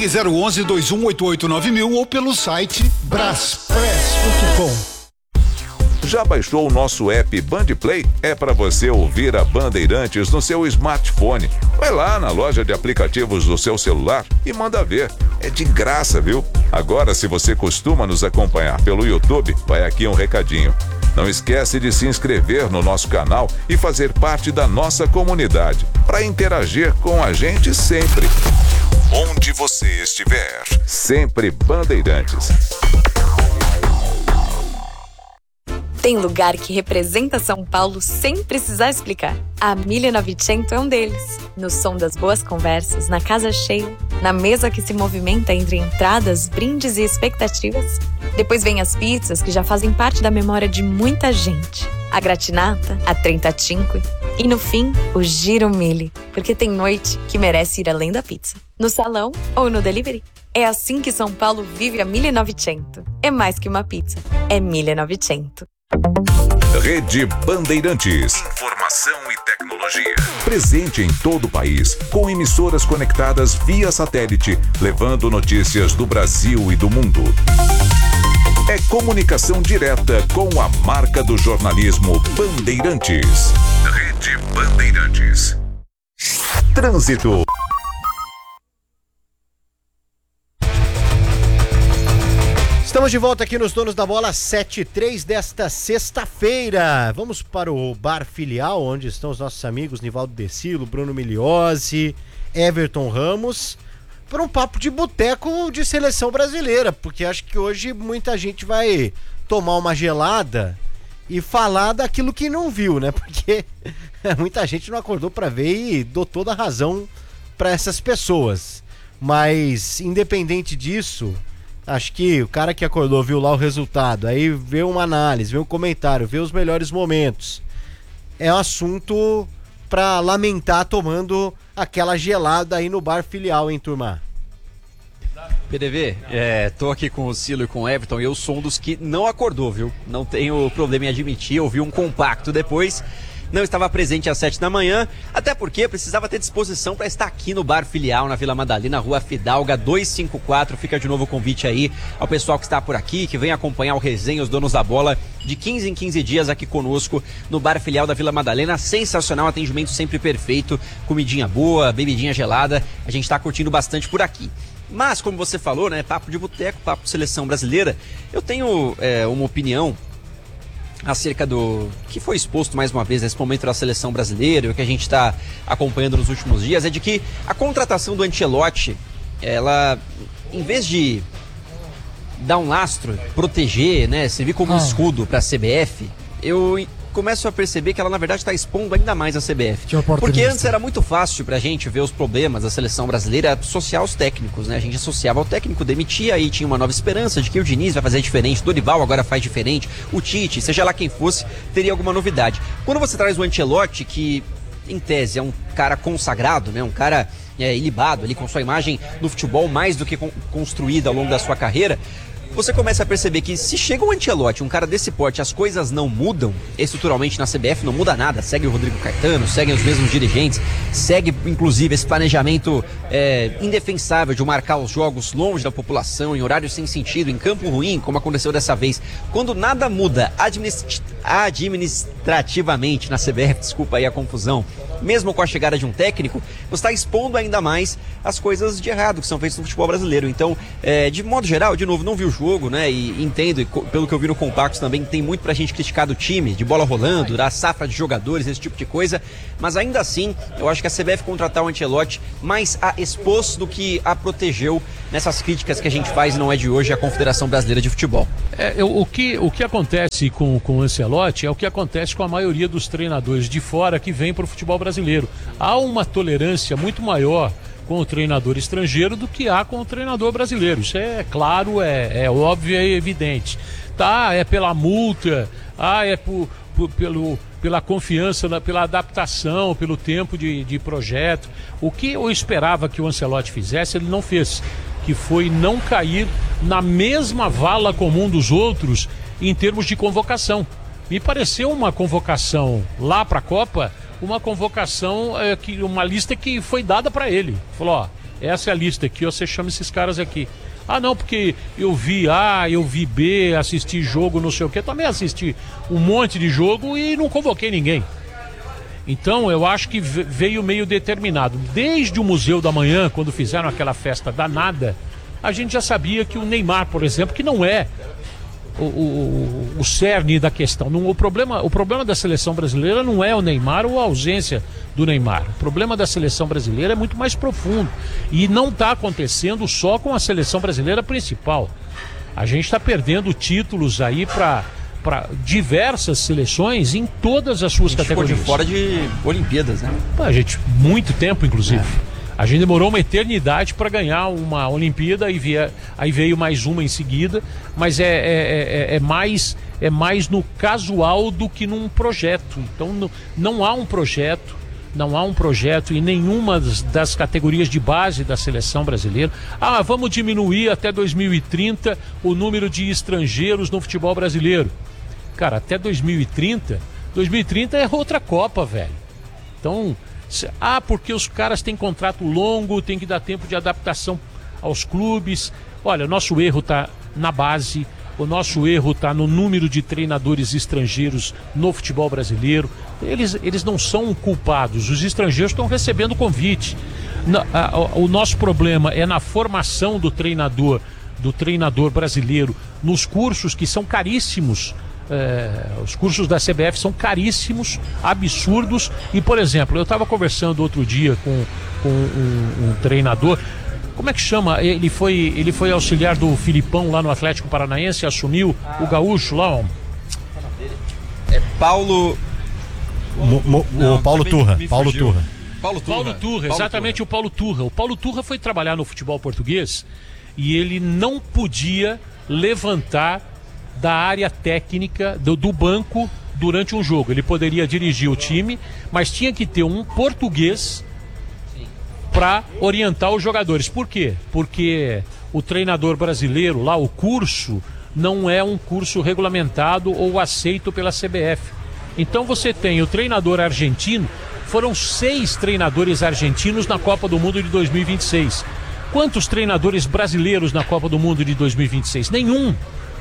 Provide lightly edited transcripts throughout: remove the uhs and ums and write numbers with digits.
3011-2188-9000 ou pelo site braspress.com. Já baixou o nosso app Bandplay? É para você ouvir a Bandeirantes no seu smartphone. Vai lá na loja de aplicativos do seu celular e manda ver. É de graça, viu? Agora, se você costuma nos acompanhar pelo YouTube, vai aqui um recadinho. Não esquece de se inscrever no nosso canal e fazer parte da nossa comunidade, para interagir com a gente sempre. Onde você estiver, sempre Bandeirantes. Tem lugar que representa São Paulo sem precisar explicar. A 1900 é um deles. No som das boas conversas, na casa cheia, na mesa que se movimenta entre entradas, brindes e expectativas. Depois vem as pizzas que já fazem parte da memória de muita gente. A gratinata, a trentacinque e, no fim, o giro mille. Porque tem noite que merece ir além da pizza. No salão ou no delivery. É assim que São Paulo vive a 1900. É mais que uma pizza. É 1900. Rede Bandeirantes. Informação e tecnologia. Presente em todo o país, com emissoras conectadas via satélite, levando notícias do Brasil e do mundo. É comunicação direta com a marca do jornalismo Bandeirantes. Rede Bandeirantes. Trânsito. Estamos de volta aqui nos Donos da Bola, 7h03 desta sexta-feira. Vamos para o Bar Filial, onde estão os nossos amigos Nivaldo Decilo, Bruno Migliozzi, Everton Ramos, para um papo de boteco de seleção brasileira, porque acho que hoje muita gente vai tomar uma gelada e falar daquilo que não viu, né? Porque muita gente não acordou para ver e dou toda a razão para essas pessoas. Mas, independente disso, acho que o cara que acordou, viu lá o resultado, aí vê uma análise, vê um comentário, vê os melhores momentos. É um assunto pra lamentar tomando aquela gelada aí no Bar Filial, hein, turma? PDV, tô aqui com o Silo e com o Everton e eu sou um dos que não acordou, viu? Não tenho problema em admitir, eu vi um compacto depois. Não estava presente às 7 da manhã, até porque precisava ter disposição para estar aqui no Bar Filial, na Vila Madalena, Rua Fidalga 254. Fica de novo o convite aí ao pessoal que está por aqui, que vem acompanhar o resenha, os Donos da Bola, de 15 em 15 dias aqui conosco no Bar Filial da Vila Madalena. Sensacional, atendimento sempre perfeito, comidinha boa, bebidinha gelada, a gente está curtindo bastante por aqui. Mas, como você falou, né, papo de boteco, papo de seleção brasileira, eu tenho uma opinião acerca do que foi exposto mais uma vez nesse momento da seleção brasileira, e o que a gente está acompanhando nos últimos dias, é de que a contratação do Ancelotti, ela, em vez de dar um lastro, proteger, né, servir como escudo para a CBF, eu começo a perceber que ela, na verdade, está expondo ainda mais a CBF. Porque antes era muito fácil pra gente ver os problemas da seleção brasileira associar aos técnicos, né? A gente associava ao técnico, demitia e tinha uma nova esperança de que o Diniz vai fazer diferente, o Dorival agora faz diferente, o Tite, seja lá quem fosse, teria alguma novidade. Quando você traz o Ancelotti, que em tese é um cara consagrado, né? Um cara ilibado ali com sua imagem no futebol mais do que construída ao longo da sua carreira, você começa a perceber que se chega o Ancelotti, um cara desse porte, as coisas não mudam, estruturalmente na CBF não muda nada, segue o Rodrigo Caetano, seguem os mesmos dirigentes, segue inclusive esse planejamento indefensável de marcar os jogos longe da população, em horário sem sentido, em campo ruim, como aconteceu dessa vez. Quando nada muda administrativamente na CBF, desculpa aí a confusão, mesmo com a chegada de um técnico, você está expondo ainda mais as coisas de errado que são feitas no futebol brasileiro. Então, de modo geral, de novo, não vi o jogo, né? E entendo, pelo que eu vi no compacto também, tem muito pra gente criticar do time, de bola rolando, da safra de jogadores, esse tipo de coisa. Mas ainda assim, eu acho que a CBF contratar o Ancelotti mais a expôs do que a protegeu nessas críticas que a gente faz, e não é de hoje, a Confederação Brasileira de Futebol. O que acontece com o Ancelotti é o que acontece com a maioria dos treinadores de fora que vêm para o futebol brasileiro. Há uma tolerância muito maior com o treinador estrangeiro do que há com o treinador brasileiro. Isso é claro, é óbvio, é evidente. Tá, é pela multa, pela confiança, pela adaptação, pelo tempo de projeto. O que eu esperava que o Ancelotti fizesse, ele não fez, que foi não cair na mesma vala comum dos outros em termos de convocação. Me pareceu uma convocação lá para a Copa, uma convocação, uma lista que foi dada para ele. Falou, essa é a lista aqui, ó, você chama esses caras aqui. Ah, não, porque eu vi A, eu vi B, assisti jogo, não sei o que. Também assisti um monte de jogo e não convoquei ninguém. Então, eu acho que veio meio determinado. Desde o Museu da Manhã, quando fizeram aquela festa danada, a gente já sabia que o Neymar, por exemplo, que não é o cerne da questão. O problema da seleção brasileira não é o Neymar ou a ausência do Neymar. O problema da seleção brasileira é muito mais profundo. E não está acontecendo só com a seleção brasileira principal. A gente está perdendo títulos aí para diversas seleções em todas as suas categorias. De fora de Olimpíadas, né? A gente, muito tempo, inclusive. A gente demorou uma eternidade para ganhar uma Olimpíada, aí veio mais uma em seguida, mas é mais no casual do que num projeto. Então não há um projeto em nenhuma das categorias de base da seleção brasileira. Ah, vamos diminuir até 2030 o número de estrangeiros no futebol brasileiro. Cara, até 2030 é outra Copa, velho. Então... porque os caras têm contrato longo, tem que dar tempo de adaptação aos clubes. Olha, o nosso erro está na base, o nosso erro está no número de treinadores estrangeiros no futebol brasileiro. Eles não são culpados, os estrangeiros estão recebendo convite. O nosso problema é na formação do treinador brasileiro, nos cursos que são caríssimos. Os cursos da CBF são caríssimos, absurdos. E, por exemplo, eu estava conversando outro dia com um treinador. Como é que chama? Ele foi auxiliar do Filipão lá no Atlético Paranaense, assumiu o gaúcho lá. É Paulo... Paulo Turra. Paulo Turra, exatamente, o Paulo Turra. O Paulo Turra foi trabalhar no futebol português e ele não podia levantar da área técnica do banco durante um jogo. Ele poderia dirigir o time, mas tinha que ter um português para orientar os jogadores. Por quê? Porque o treinador brasileiro lá, o curso, não é um curso regulamentado ou aceito pela CBF. Então você tem o treinador argentino, foram 6 treinadores argentinos na Copa do Mundo de 2026. Quantos treinadores brasileiros na Copa do Mundo de 2026? Nenhum.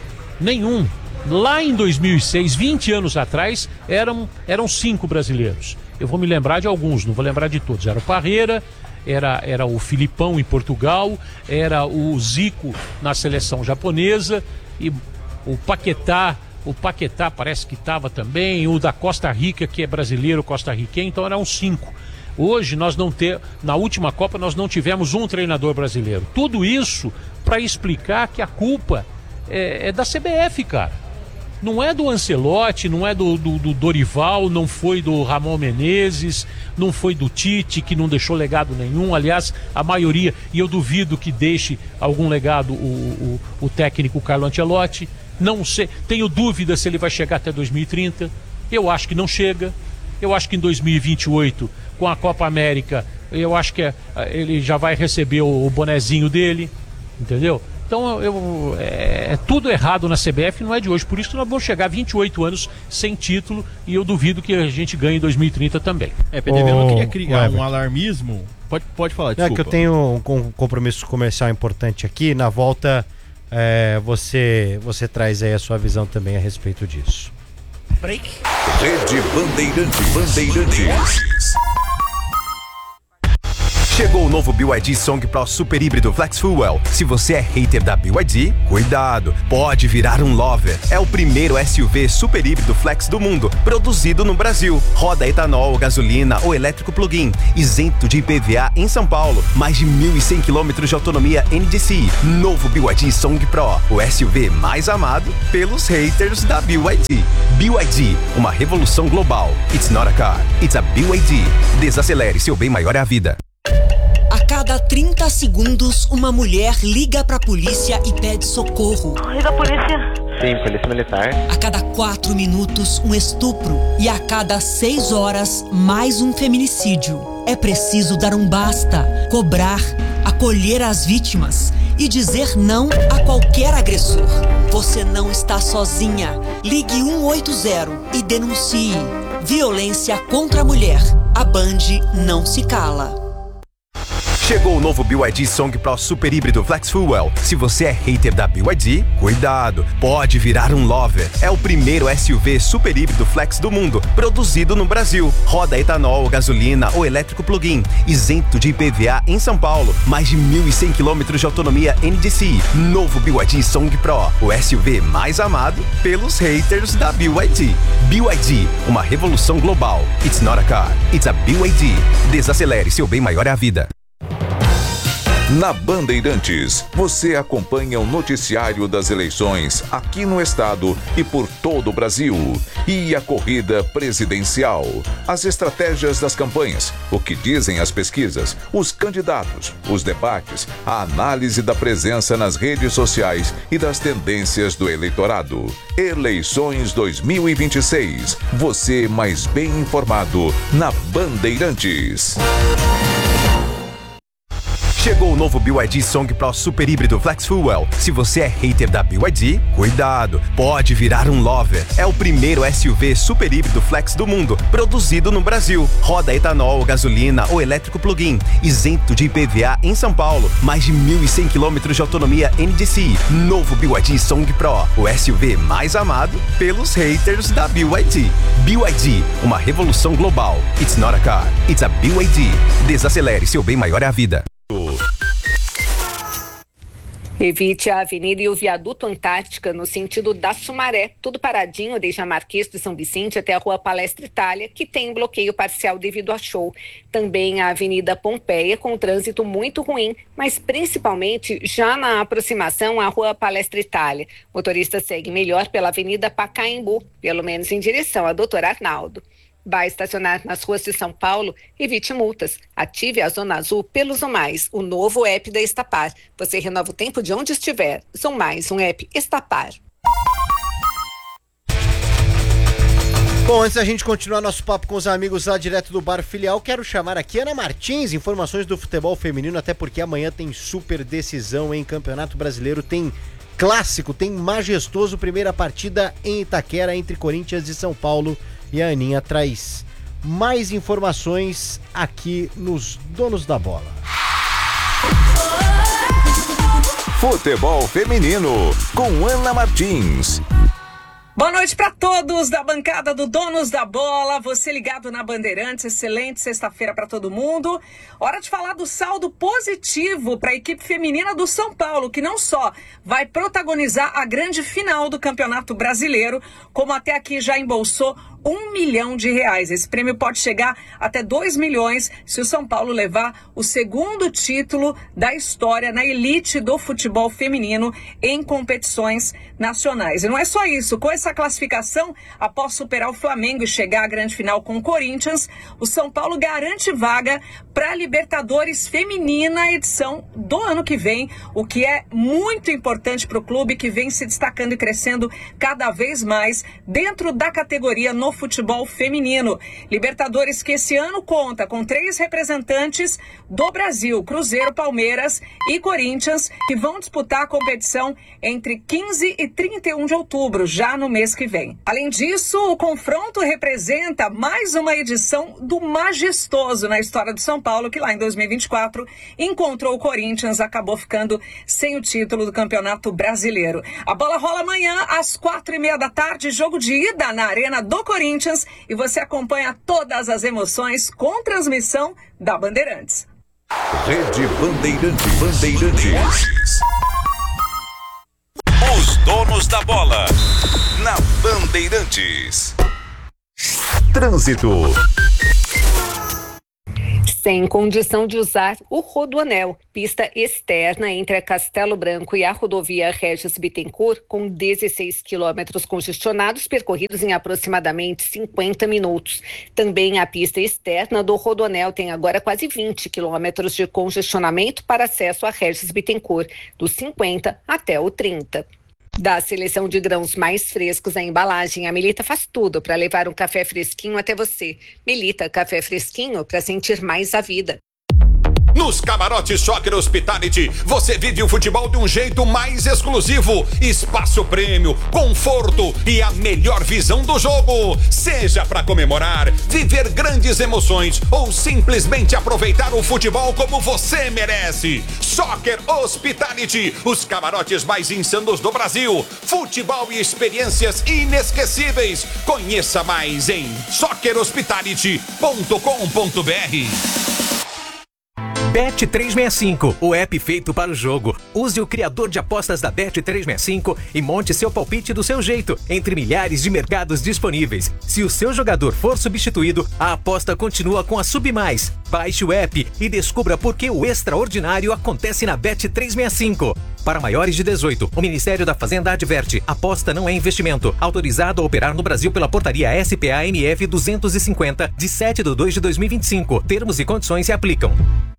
Lá em 2006, 20 anos atrás, eram 5 brasileiros. Eu vou me lembrar de alguns, não vou lembrar de todos. Era o Parreira, era o Filipão em Portugal, era o Zico na seleção japonesa, e o Paquetá parece que estava também, o da Costa Rica, que é brasileiro, costarriquenho, então eram 5. Hoje, na última Copa, nós não tivemos um treinador brasileiro. Tudo isso para explicar que a culpa é da CBF, cara. Não é do Ancelotti, não é do Dorival, não foi do Ramon Menezes, não foi do Tite, que não deixou legado nenhum. Aliás, a maioria, e eu duvido que deixe algum legado o técnico Carlo Ancelotti. Não sei, tenho dúvida se ele vai chegar até 2030. Eu acho que não chega. Eu acho que em 2028, com a Copa América, eu acho que ele já vai receber o bonezinho dele, entendeu? Então é tudo errado na CBF, não é de hoje. Por isso nós vamos chegar a 28 anos sem título e eu duvido que a gente ganhe em 2030 também. PDV, eu não queria criar um alarmismo. Pode falar, desculpa. É que eu tenho um compromisso comercial importante aqui. Na volta você traz aí a sua visão também a respeito disso. Break. Rede Bandeirantes. Chegou o novo BYD Song Pro Super Híbrido Flex Fuel. Se você é hater da BYD, cuidado, pode virar um lover. É o primeiro SUV super híbrido flex do mundo, produzido no Brasil. Roda etanol, gasolina ou elétrico plug-in, isento de IPVA em São Paulo. Mais de 1.100 km de autonomia NDC. Novo BYD Song Pro, o SUV mais amado pelos haters da BYD. BYD, uma revolução global. It's not a car, it's a BYD. Desacelere, seu bem maior é a vida. A cada 30 segundos, uma mulher liga pra polícia e pede socorro. Liga a polícia. Sim, polícia militar. A cada 4 minutos, um estupro. E a cada 6 horas, mais um feminicídio. É preciso dar um basta, cobrar, acolher as vítimas e dizer não a qualquer agressor. Você não está sozinha. Ligue 180 e denuncie. Violência contra a mulher. A Band não se cala. Chegou o novo BYD Song Pro Super Híbrido Flex Fuel. Se você é hater da BYD, cuidado, pode virar um lover. É o primeiro SUV super híbrido flex do mundo, produzido no Brasil. Roda etanol, gasolina ou elétrico plug-in, isento de IPVA em São Paulo. Mais de 1.100 km de autonomia NDCi. Novo BYD Song Pro, o SUV mais amado pelos haters da BYD. BYD, uma revolução global. It's not a car, it's a BYD. Desacelere, seu bem maior é a vida. Na Bandeirantes, você acompanha o noticiário das eleições aqui no estado e por todo o Brasil. E a corrida presidencial, as estratégias das campanhas, o que dizem as pesquisas, os candidatos, os debates, a análise da presença nas redes sociais e das tendências do eleitorado. Eleições 2026. Você mais bem informado na Bandeirantes. Chegou o novo BYD Song Pro Super Híbrido Flex Fuel. Se você é hater da BYD, cuidado, pode virar um lover. É o primeiro SUV super híbrido flex do mundo, produzido no Brasil. Roda etanol, gasolina ou elétrico plug-in, isento de IPVA em São Paulo. Mais de 1.100 km de autonomia NDCi. Novo BYD Song Pro, o SUV mais amado pelos haters da BYD. BYD, uma revolução global. It's not a car, it's a BYD. Desacelere, seu bem maior é a vida. Evite a avenida e o viaduto Antártica no sentido da Sumaré, tudo paradinho desde a Marquês de São Vicente até a Rua Palestra Itália, que tem bloqueio parcial devido a show. Também a Avenida Pompeia com trânsito muito ruim, mas principalmente já na aproximação à Rua Palestra Itália. O motorista segue melhor pela Avenida Pacaembu, pelo menos em direção a Doutor Arnaldo. Vai estacionar nas ruas de São Paulo? Evite multas. Ative a Zona Azul pelo Zumais, o novo app da Estapar. Você renova o tempo de onde estiver. Zumais, um app Estapar. Bom, antes da gente continuar nosso papo com os amigos lá direto do Bar Filial, quero chamar aqui Ana Martins, informações do futebol feminino, até porque amanhã tem super decisão em Campeonato Brasileiro, tem clássico, tem majestoso primeira partida em Itaquera entre Corinthians e São Paulo. E a Aninha traz mais informações aqui nos Donos da Bola. Futebol feminino com Ana Martins. Boa noite para todos da bancada do Donos da Bola, você ligado na Bandeirantes, excelente sexta-feira para todo mundo. Hora de falar do saldo positivo para a equipe feminina do São Paulo, que não só vai protagonizar a grande final do Campeonato Brasileiro, como até aqui já embolsou R$1 milhão. Esse prêmio pode chegar até 2 milhões se o São Paulo levar o segundo título da história na elite do futebol feminino em competições nacionais. E não é só isso, com essa classificação, após superar o Flamengo e chegar à grande final com o Corinthians, o São Paulo garante vaga para a Libertadores Feminina edição do ano que vem, o que é muito importante para o clube que vem se destacando e crescendo cada vez mais dentro da categoria no futebol feminino. Libertadores que esse ano conta com 3 representantes do Brasil, Cruzeiro, Palmeiras e Corinthians, que vão disputar a competição entre 15 e 31 de outubro, já no mês que vem. Além disso, o confronto representa mais uma edição do majestoso na história do São Paulo, que lá em 2024 encontrou o Corinthians, acabou ficando sem o título do Campeonato Brasileiro. A bola rola amanhã às 4:30 da tarde, jogo de ida na Arena do Corinthians, e você acompanha todas as emoções com transmissão da Bandeirantes. Rede Bandeirantes. Os Donos da Bola na Bandeirantes. Trânsito. Sem condição de usar o Rodoanel, pista externa entre a Castelo Branco e a rodovia Regis Bittencourt, com 16 quilômetros congestionados, percorridos em aproximadamente 50 minutos. Também a pista externa do Rodoanel tem agora quase 20 quilômetros de congestionamento para acesso a Regis Bittencourt, do 50 até o 30. Da seleção de grãos mais frescos à embalagem, a Melita faz tudo para levar um café fresquinho até você. Melita, café fresquinho para sentir mais a vida. Nos camarotes Soccer Hospitality, você vive o futebol de um jeito mais exclusivo. Espaço prêmio, conforto e a melhor visão do jogo. Seja para comemorar, viver grandes emoções ou simplesmente aproveitar o futebol como você merece. Soccer Hospitality, os camarotes mais insanos do Brasil. Futebol e experiências inesquecíveis. Conheça mais em soccerhospitality.com.br. Bet365, o app feito para o jogo. Use o criador de apostas da Bet365 e monte seu palpite do seu jeito, entre milhares de mercados disponíveis. Se o seu jogador for substituído, a aposta continua com a Sub+. Baixe o app e descubra por que o extraordinário acontece na Bet365. Para maiores de 18, o Ministério da Fazenda adverte: aposta não é investimento. Autorizado a operar no Brasil pela portaria SPA-MF 250, de 7/2/2025. Termos e condições se aplicam.